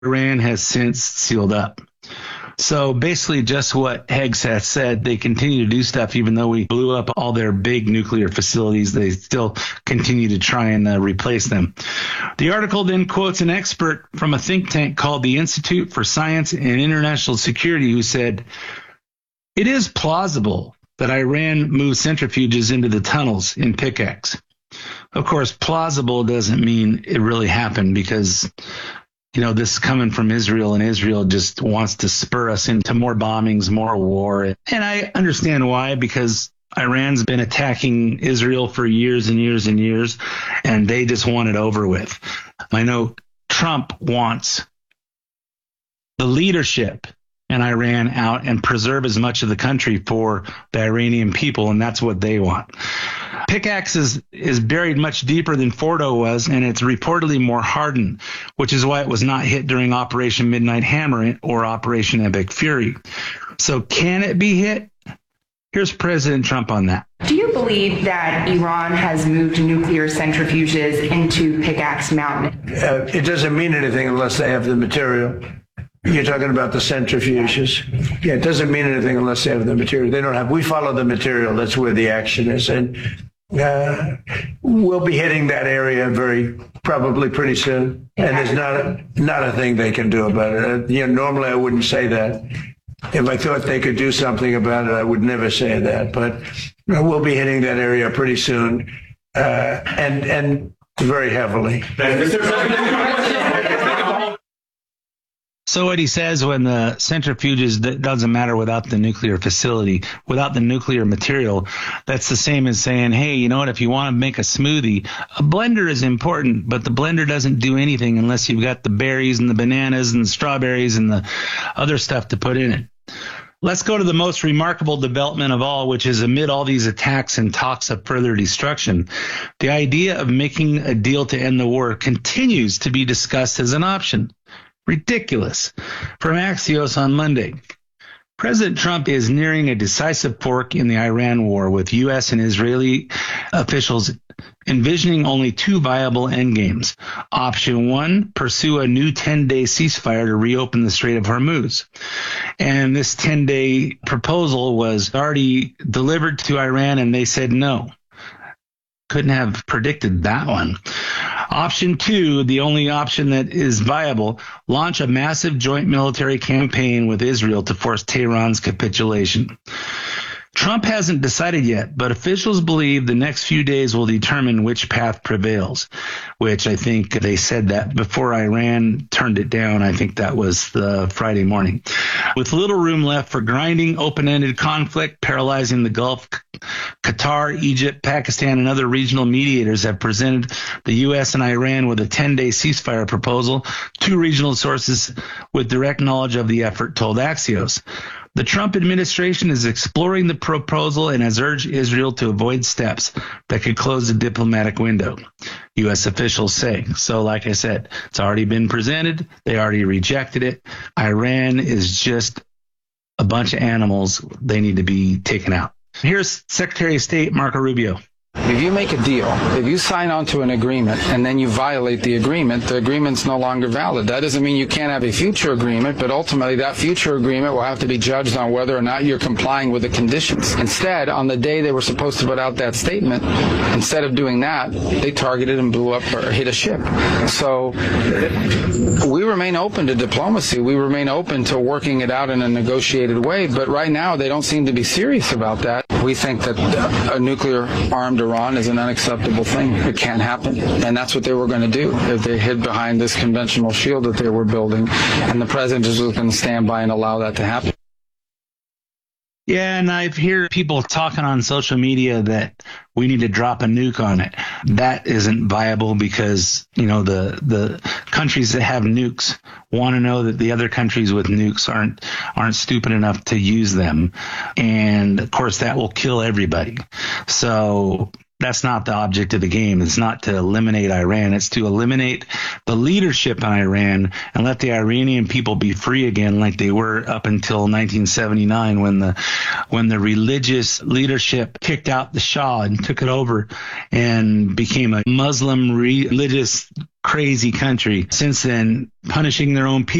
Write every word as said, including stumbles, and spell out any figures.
Iran has since sealed up. So basically just what Hegseth said, they continue to do stuff even though we blew up all their big nuclear facilities. They still continue to try and uh, replace them. The article then quotes an expert from a think tank called the Institute for Science and International Security who said, it is plausible that Iran moved centrifuges into the tunnels in Pickaxe. Of course, plausible doesn't mean it really happened because, you know, this is coming from Israel, and Israel just wants to spur us into more bombings, more war. And I understand why, because Iran's been attacking Israel for years and years and years, and they just want it over with. I know Trump wants the leadership in Iran out and preserve as much of the country for the Iranian people, and that's what they want. Pickaxe is, is buried much deeper than Fordo was, and it's reportedly more hardened, which is why it was not hit during Operation Midnight Hammer or Operation Epic Fury. So can it be hit? Here's President Trump on that. Do you believe that Iran has moved nuclear centrifuges into Pickaxe Mountain? Uh, it doesn't mean anything unless they have the material. You're talking about the centrifuges. Yeah, it doesn't mean anything unless they have the material. They don't have. We follow the material. That's where the action is. And uh, we'll be hitting that area very probably pretty soon. And there's not a, not a thing they can do about it. Uh, you know, normally I wouldn't say that. If I thought they could do something about it, I would never say that. But uh, we'll be hitting that area pretty soon, uh, and and very heavily. So what he says when the centrifuges, it doesn't matter without the nuclear facility, without the nuclear material, that's the same as saying, hey, you know what, if you want to make a smoothie, a blender is important, but the blender doesn't do anything unless you've got the berries and the bananas and the strawberries and the other stuff to put in it. Let's go to the most remarkable development of all, which is amid all these attacks and talks of further destruction, the idea of making a deal to end the war continues to be discussed as an option. Ridiculous. From Axios on Monday. President Trump is nearing a decisive fork in the Iran war, with U S and Israeli officials envisioning only two viable endgames. Option one, pursue a new ten-day ceasefire to reopen the Strait of Hormuz. And this ten-day proposal was already delivered to Iran, and they said no. Couldn't have predicted that one. Option two, the only option that is viable, launch a massive joint military campaign with Israel to force Tehran's capitulation. Trump hasn't decided yet, but officials believe the next few days will determine which path prevails, which I think they said that before Iran turned it down. I think that was the Friday morning. With little room left for grinding, open-ended conflict paralyzing the Gulf, Qatar, Egypt, Pakistan, and other regional mediators have presented the U S and Iran with a ten-day ceasefire proposal. Two regional sources with direct knowledge of the effort told Axios. The Trump administration is exploring the proposal and has urged Israel to avoid steps that could close the diplomatic window, U S officials say. So like I said, it's already been presented. They already rejected it. Iran is just a bunch of animals. They need to be taken out. Here's Secretary of State Marco Rubio. If you make a deal, if you sign on to an agreement and then you violate the agreement, the agreement's no longer valid. That doesn't mean you can't have a future agreement, but ultimately that future agreement will have to be judged on whether or not you're complying with the conditions. Instead, on the day they were supposed to put out that statement, instead of doing that, they targeted and blew up or hit a ship. So we remain open to diplomacy. We remain open to working it out in a negotiated way, but right now they don't seem to be serious about that. We think that a nuclear-armed Iran is an unacceptable thing. It can't happen. And that's what they were going to do if they hid behind this conventional shield that they were building. And the president just was going to stand by and allow that to happen. Yeah, and I hear people talking on social media that we need to drop a nuke on it. That isn't viable because, you know, the the countries that have nukes want to know that the other countries with nukes aren't aren't stupid enough to use them. And, of course, that will kill everybody. So that's not the object of the game. It's not to eliminate Iran. It's to eliminate the leadership in Iran and let the Iranian people be free again like they were up until nineteen seventy-nine when the when the religious leadership kicked out the Shah and took it over and became a Muslim religious crazy country since then, punishing their own people.